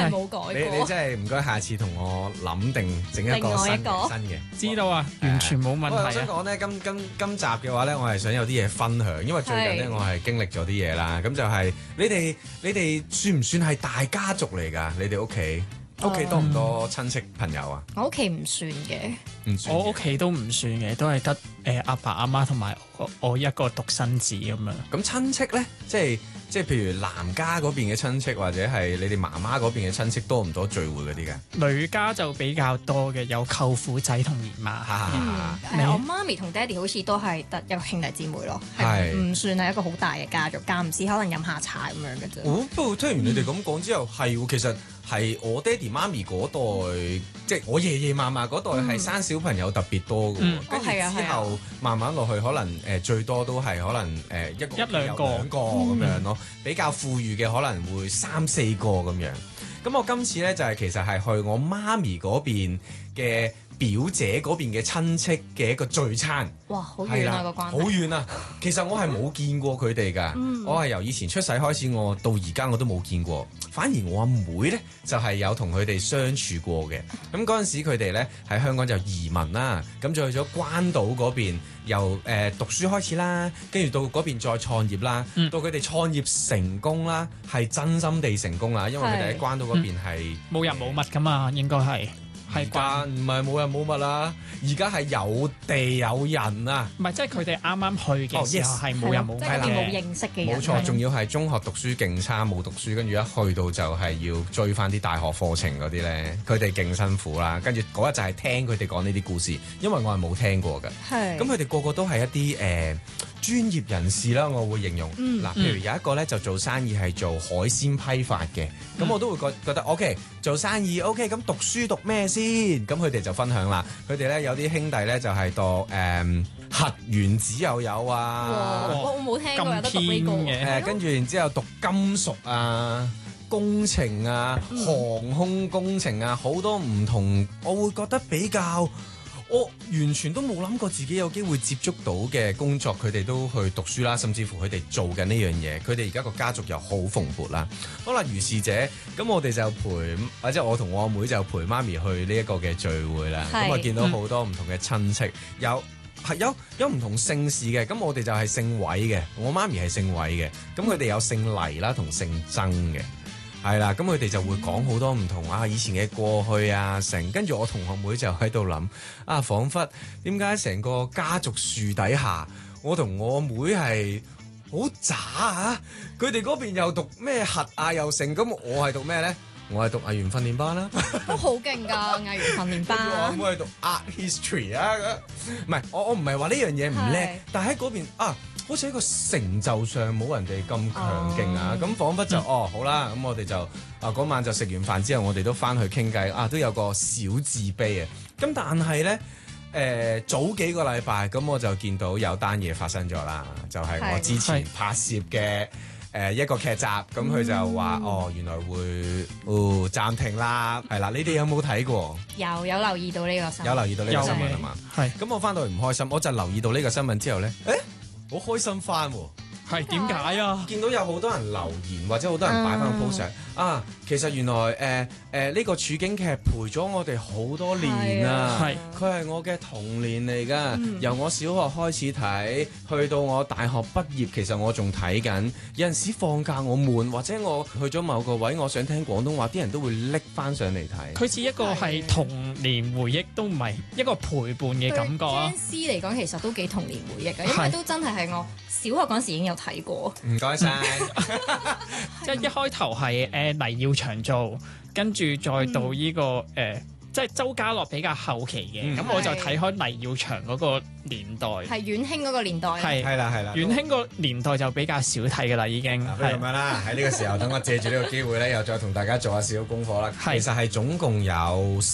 係冇改過。 你真係唔該，下次同我諗定整一個新嘅。 知道啊，完全冇問題啊。 我想講咧，今集嘅話咧，我係想有啲嘢分享，因為最近咧我係經歷咗啲嘢啦。咁就係你哋算唔算係大家族嚟㗎？你哋屋企多唔多親戚朋友啊？ 我屋企唔算嘅， 我屋企都唔算嘅，都係得阿爸阿媽同埋我一個獨生子咁樣。 咁親戚咧，即係譬如男家嗰邊嘅親戚，或者係你哋媽媽嗰邊嘅親戚，多唔多聚會嗰啲嘅？ 女家就比較多嘅，有舅父仔同姨媽。 我媽咪同爹哋好似都係得一個兄弟姊妹咯，係唔算係一個好大嘅家族，間唔時可能飲下茶咁樣嘅啫。 不過聽完你哋咁講之後，係其實係我爹哋媽咪嗰代，即係我爺爺嫲嫲嗰代係生小朋友特別多嘅喎。跟住之後慢慢落去，可能最多都係可能一兩個咁樣咯。比較富裕嘅可能會3、4個咁樣。咁我今次咧就係其實係去我媽咪嗰邊嘅表姐嗰邊嘅親戚嘅一個聚餐。 哇，好遠啊個關係！ 好遠啊！其實我係冇見過佢哋㗎。我係由以前出世開始，我到而家我都冇見過。反而我阿妹咧就係有同佢哋相處過嘅。咁嗰陣時佢哋咧喺香港就移民啦，咁就去咗關島嗰邊，由讀書開始啦，跟住到嗰邊再創業啦，到佢哋創業成功啦，係真心地成功啦，因為佢哋喺關島嗰邊係冇人冇物㗎嘛，應該係。 係㗎，唔係冇人冇物啦，而家係有地有人啊！ 唔係，即係佢哋啱啱去嘅時候係冇人冇物即係冇認識嘅人。 冇錯，仲要係中學讀書勁差，冇讀書，跟住一去到就係要追翻啲大學課程嗰啲咧，佢哋勁辛苦啦。跟住嗰日就係聽佢哋講呢啲故事，因為我係冇聽過㗎。係。咁佢哋個個都係一啲專業人士啦，我會形容。嗱，譬如有一個咧就做生意係做海鮮批發嘅，咁我都會覺得 OK，做生意 OK，咁讀書讀咩先？咁佢哋就分享啦，佢哋咧有啲兄弟咧就係讀核原子又有啊， 我冇聽過有得讀呢個。 跟住然之後讀金屬啊、工程啊、航空工程啊，好多唔同，我會覺得比較。我完全都冇諗過自己有機會接觸到嘅工作，佢哋都去讀書啦，甚至乎佢哋做緊呢樣嘢。佢哋而家個家族又好蓬勃啦。好啦，如是者，咁我哋就或者我同我阿妹就陪媽咪去呢一個嘅聚會啦。咁我見到好多唔同嘅親戚，有唔同姓氏嘅。咁我哋就係姓韋嘅，我媽咪係姓韋嘅。咁佢哋有姓黎啦同姓曾嘅。係啦，咁佢哋就會講好多唔同以前嘅過去啊，跟住我同學妹就喺度諗彷彿點解成個家族樹底下，我同我妹係好渣啊！佢哋嗰邊又讀咩核啊又成，咁我係讀咩咧？我係讀藝員訓練班啦， 都好勁㗎藝員訓練班。 我妹係讀 art history 啊，唔係我唔係話呢樣嘢唔叻，但係喺嗰邊好似喺個成就上冇人哋咁強勁啊！咁彷彿就好啦，咁我哋就嗰晚就食完飯之後，我哋都翻去傾偈都有個小自卑啊！咁但係咧早幾個禮拜咁我就見到有單嘢發生咗啦，就係我之前拍攝嘅一個劇集，咁佢就話原來會暫停啦，係啦，你哋有冇睇過？ 有留意到呢個新聞， 有留意到呢個新聞係嘛？係。咁我翻到嚟唔開心，我就留意到呢個新聞之後咧，好開心翻喎！ 係點解啊？ 見到有好多人留言，或者好多人擺翻個 post 其實原來呢個處境劇陪咗我哋好多年啊！佢係我嘅童年嚟㗎，由我小學開始睇，去到我大學畢業，其實我仲睇緊。有陣時放假我悶，或者我去咗某個位，我想聽廣東話，啲人都會拎翻上嚟睇。 佢似一個係童年回憶，都唔係一個陪伴嘅感覺啊！ Jane C 嚟講，其實都幾童年回憶㗎，因為都真係我小學嗰時已經有睇過。 唔該晒。 即係一開頭係黎耀祥做，跟住再到呢個即係周家樂比較後期嘅，咁我就睇開黎耀祥嗰個年代， 係遠興嗰個年代， 係啦，遠興個年代就比較少睇㗎啦，已經。 咁樣啦，喺呢個時候，等我借住呢個機會咧，又再同大家做下少少功課啦。其實係總共有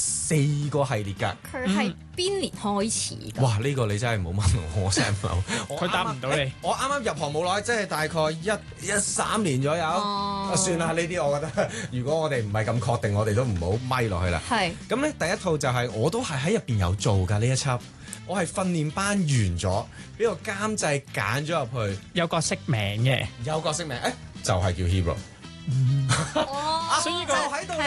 4個系列㗎。 佢係邊年開始㗎？ 哇！呢個你真係冇問我真係唔好。 佢答唔到你。我啱啱入行冇耐，即係大概13年左右。算啦，呢啲我覺得，如果我哋唔係咁確定，我哋都唔好咪落去啦。係。咁咧，第一套就係我都係喺入邊有做㗎呢一輯。我係訓練班完咗，俾個監製揀咗入去， 有角色名嘅， 有角色名，就係叫 Hero。 所以就喺度啦，